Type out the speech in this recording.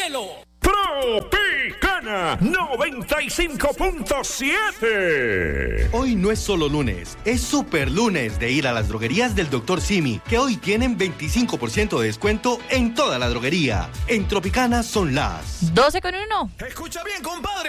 hielo. Tropicana 95.7. Hoy no es solo lunes, es super lunes de ir a las droguerías del Dr. Simi, que hoy tienen 25% de descuento en toda la droguería. En Tropicana son las 12:01. Escucha bien, compadre.